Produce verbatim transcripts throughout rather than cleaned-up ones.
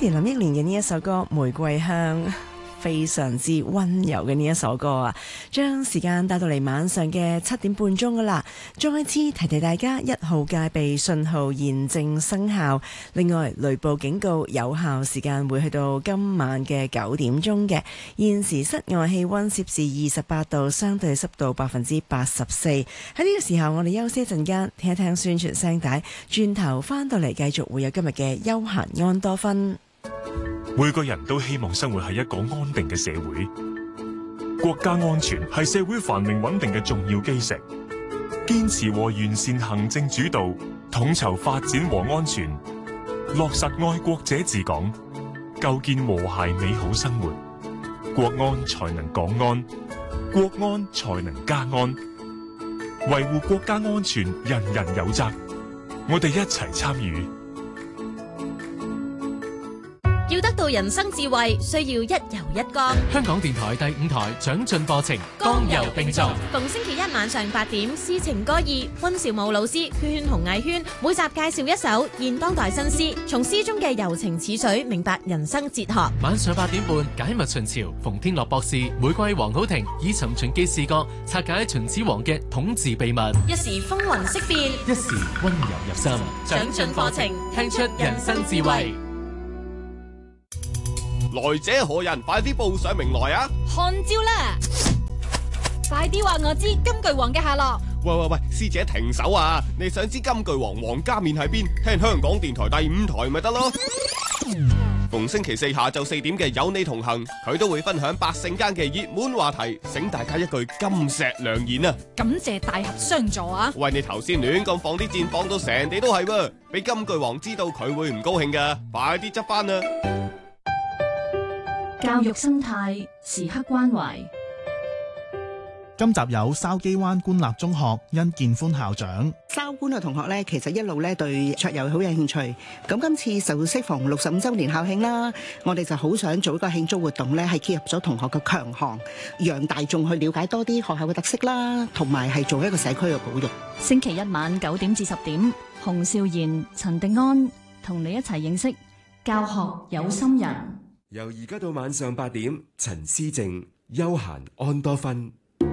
Cindy 林憶蓮嘅呢一首歌《玫瑰香》，非常之溫柔嘅呢一首歌啊，將時間帶到嚟晚上嘅七點半鐘噶啦。再次提提大家，一號戒備信號現正生效，另外雷暴警告有效時間會去到今晚嘅九點鐘嘅。現時室外氣溫攝氏二十八度，相對濕度百分之八十四。喺呢個時候，我哋休息一陣間，聽一聽宣傳聲帶，轉頭翻到嚟繼續會有今日嘅休閒安多芬。 每個人都希望生活喺一個安定嘅社會，國家安全係社會繁榮穩定嘅重要基石。堅持和完善行政主導，統籌發展和安全，落實愛國者治港，構建和諧美好生活，國安才能港安，國安才能家安。維護國家安全，人人有責，我哋一齊參與。 要得到人生智慧，需要一游一江。 香港電台第五台長進課程，江游並重。 逢星期一晚上八點，詩情歌意，溫兆武老師圈圈紅藝圈每集介紹一首現當代新詩，從詩中嘅柔情似水，明白人生哲學。 晚上八點半，解密秦朝，馮天樂博士、玫瑰黃好婷以尋秦記視角拆解秦始皇嘅統治秘密， 一時風雲色變， 一時溫柔入心。 長進課程，聽出人生智慧。 來者何人？快啲報上名來啊！ 看招啦！快啲話我知金句王嘅下落。 喂喂喂，師姐停手啊！你想知金句王王家面喺邊？聽香港電台第五台咪得咯。逢星期四下晝四點嘅有你同行，佢都會分享百姓間嘅熱門話題，醒大家一句金石良言啊！ 感謝大俠相助啊！ 喂，你頭先亂咁放啲箭，放到成地都係喎，俾金句王知道佢會唔高興噶，快啲執翻啊！ 教育生態時刻關懷。 今集有筲箕灣官立中學殷建歡校長。 筲官嘅同學咧，其實一路咧對桌遊好有興趣。咁今次受適逢六十五週年校慶啦，我哋就好想做一個慶祝活動咧，係結合咗同學嘅強項，讓大眾去了解多啲學校嘅特色啦，同埋係做一個社區嘅保育。 星期一晚九點至十點，洪少賢、陳迪安同你一齊認識教學有心人。 由而家到晚上八點，陳思靜休閒安多芬。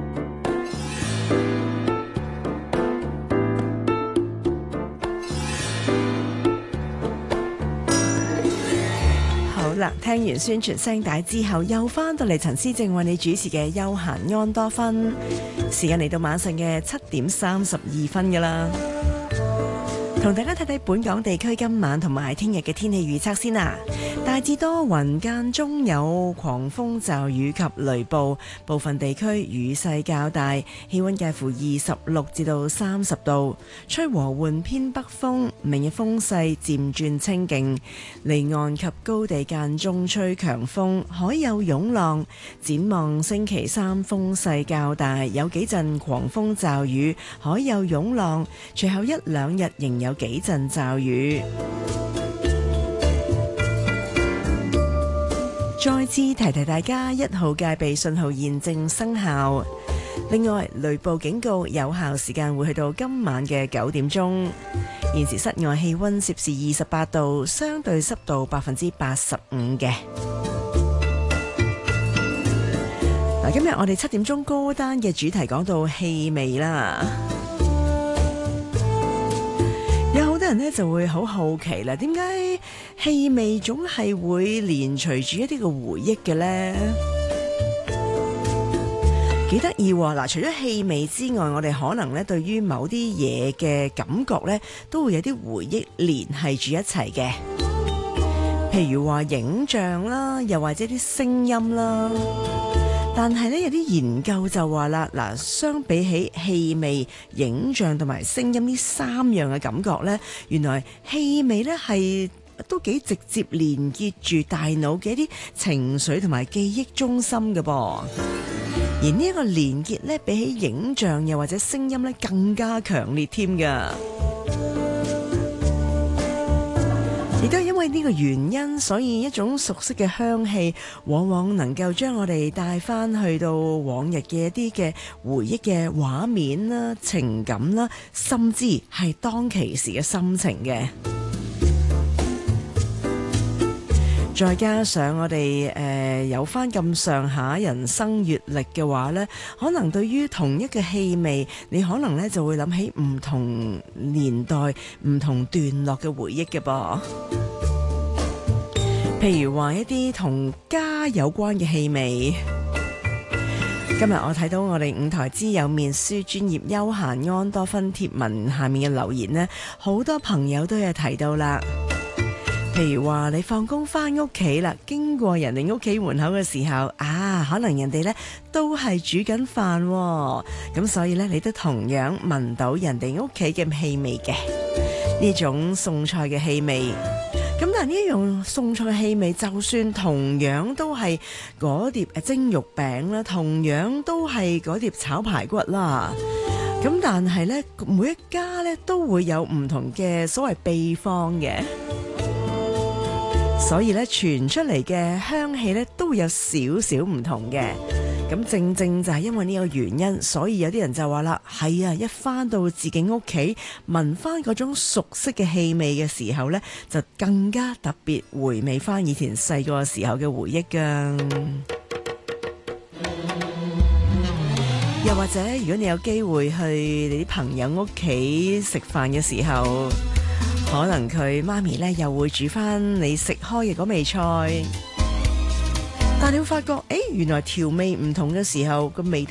好啦，聽完宣傳聲帶之後，又翻到嚟陳思靜為你主持嘅休閒安多芬。時間嚟到晚上嘅七點三十二分噶啦。同大家睇睇本港地區今晚同埋聽日嘅天氣預測先啦。大致多雲，間中有狂風驟雨及雷暴，部分地區雨勢較大，氣溫介乎二十六至到三十度，吹和緩偏北風，明日風勢漸轉清勁，離岸及高地間中吹強風，海有湧浪。展望星期三風勢較大，有幾陣狂風驟雨，海有湧浪，隨後一兩日仍有幾陣驟雨。再次提提大家，一號戒備信號現正生效。另外，雷暴警告有效時間會去到今晚嘅九點鐘。現時室外氣溫攝氏二十八度，相對濕度百分之八十五嘅。嗱，今日我哋七點鐘歌單嘅主題講到氣味啦。有好多人呢就會好好奇啦，點解氣味總係會連隨住一啲嘅回憶嘅呢？幾得意喎！嗱，除咗氣味之外，我哋可能咧對於某啲嘢嘅感覺咧，都會有啲回憶連繫住一齊嘅。譬如話影像啦，又或者啲聲音啦。但係咧，有啲研究就話啦，嗱，相比起氣味、影像同埋聲音呢三樣嘅感覺咧，原來氣味咧係都幾直接連結住大腦嘅一啲情緒同埋記憶中心嘅噃。而呢一個連結咧，比起影像又或者聲音咧，更加強烈添㗎。亦都係因為呢個原因，所以一種熟悉嘅香氣，往往能夠將我哋帶翻去到往日嘅一啲嘅回憶嘅畫面啦、情感啦，甚至係當其時嘅心情嘅。 再加上我哋誒、呃、有翻咁上下人生閱歷嘅話呢，可能對於同一個氣味，你可能呢就會諗起唔同年代、唔同段落嘅回憶嘅噃。譬如話一啲同家有關嘅氣味。今日我睇到我哋五台之友面書專頁休閒安多芬貼文下面嘅留言呢，好多朋友都有提到啦。譬如話你放工翻屋企啦，經過人哋屋企門口嘅時候，啊，可能人哋呢都係煮緊飯喎，咁所以呢，你都同樣聞到人哋屋企嘅氣味嘅呢種餸菜嘅氣味。咁但係呢一樣餸菜氣味，就算同樣都係嗰碟蒸肉餅啦，同樣都係嗰碟炒排骨啦，咁但係呢，每一家呢都會有唔同嘅所謂秘方嘅。所以咧，傳出嚟嘅香氣咧，都會有少少唔同嘅。咁正正就係因為呢個原因，所以有啲人就話啦，係啊，一翻到自己屋企，聞翻嗰種熟悉嘅氣味嘅時候呢，就更加特別回味翻以前細個時候嘅回憶噶。又或者，如果你有機會去你啲朋友屋企食飯嘅時候，可能佢媽咪咧又會煮翻你食開嘅嗰味菜，但你會發覺，誒，原來調味唔同嘅時候，個味道